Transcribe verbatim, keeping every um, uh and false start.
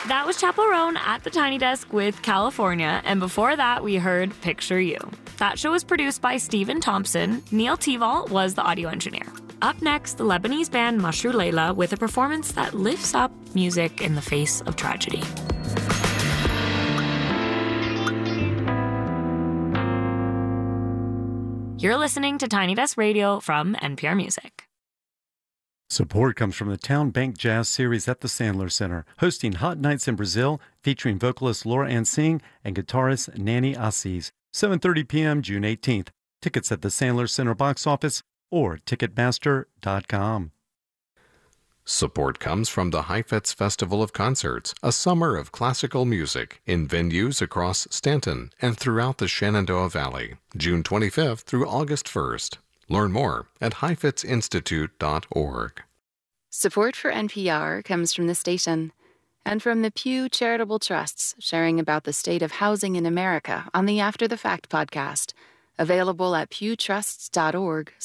That was Chappell Roan at the Tiny Desk with California, and before that we heard Picture You. That show was produced by Stephen Thompson. Neil Teval was the audio engineer. Up next, the Lebanese band Mashru Leila with a performance that lifts up music in the face of tragedy. You're listening to Tiny Desk Radio from N P R Music. Support comes from the Town Bank Jazz Series at the Sandler Center, hosting Hot Nights in Brazil, featuring vocalist Laura Ann Singh and guitarist Nanny Assis. seven thirty p.m. June eighteenth. Tickets at the Sandler Center box office or Ticketmaster dot com. Support comes from the Heifetz Festival of Concerts, a summer of classical music in venues across Stanton and throughout the Shenandoah Valley, June twenty-fifth through August first. Learn more at heifetz institute dot org. Support for N P R comes from the station and from the Pew Charitable Trusts, sharing about the state of housing in America on the After the Fact podcast, available at pew trusts dot org